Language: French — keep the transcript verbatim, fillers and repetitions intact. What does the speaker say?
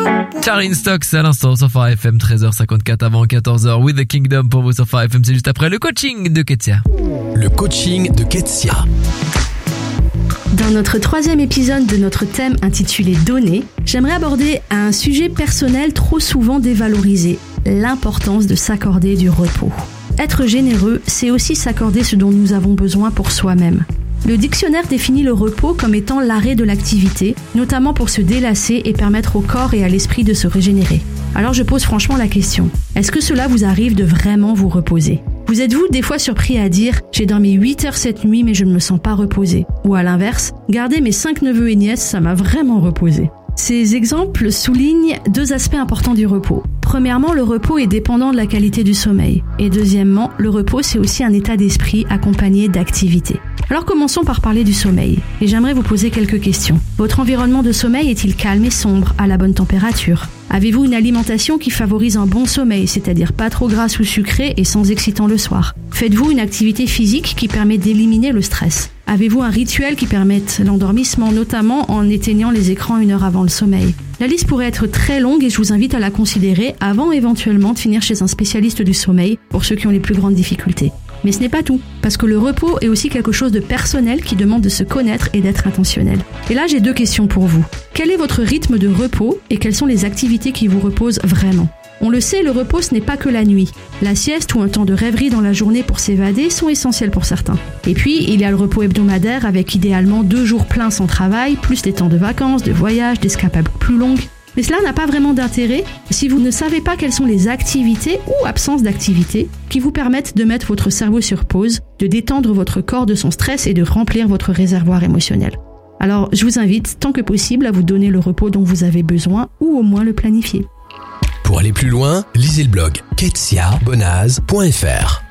Charlene Stocks à l'instant sur Phare F M, treize heures cinquante-quatre avant quatorze heures. With the Kingdom pour vous sur Phare F M, c'est juste après le coaching de Ketsia. Le coaching de Ketsia. Dans notre troisième épisode de notre thème intitulé « Donner », j'aimerais aborder un sujet personnel trop souvent dévalorisé, l'importance de s'accorder du repos. Être généreux, c'est aussi s'accorder ce dont nous avons besoin pour soi-même. Le dictionnaire définit le repos comme étant l'arrêt de l'activité, notamment pour se délasser et permettre au corps et à l'esprit de se régénérer. Alors je pose franchement la question, est-ce que cela vous arrive de vraiment vous reposer ? Vous êtes-vous des fois surpris à dire « j'ai dormi huit heures cette nuit mais je ne me sens pas reposé » ou à l'inverse « garder mes cinq neveux et nièces, ça m'a vraiment reposé ». Ces exemples soulignent deux aspects importants du repos. Premièrement, le repos est dépendant de la qualité du sommeil. Et deuxièmement, le repos, c'est aussi un état d'esprit accompagné d'activité. Alors commençons par parler du sommeil. Et j'aimerais vous poser quelques questions. Votre environnement de sommeil est-il calme et sombre, à la bonne température ? Avez-vous une alimentation qui favorise un bon sommeil, c'est-à-dire pas trop grasse ou sucrée et sans excitant le soir ? Faites-vous une activité physique qui permet d'éliminer le stress ? Avez-vous un rituel qui permette l'endormissement, notamment en éteignant les écrans une heure avant le sommeil ? La liste pourrait être très longue et je vous invite à la considérer avant éventuellement de finir chez un spécialiste du sommeil pour ceux qui ont les plus grandes difficultés. Mais ce n'est pas tout, parce que le repos est aussi quelque chose de personnel qui demande de se connaître et d'être intentionnel. Et là, j'ai deux questions pour vous. Quel est votre rythme de repos et quelles sont les activités qui vous reposent vraiment ? On le sait, le repos, ce n'est pas que la nuit. La sieste ou un temps de rêverie dans la journée pour s'évader sont essentiels pour certains. Et puis, il y a le repos hebdomadaire avec idéalement deux jours pleins sans travail, plus des temps de vacances, de voyages, d'escapades plus longues. Mais cela n'a pas vraiment d'intérêt si vous ne savez pas quelles sont les activités ou absences d'activités qui vous permettent de mettre votre cerveau sur pause, de détendre votre corps de son stress et de remplir votre réservoir émotionnel. Alors, je vous invite, tant que possible, à vous donner le repos dont vous avez besoin ou au moins le planifier. Pour aller plus loin, lisez le blog ketsia bonaz point f r.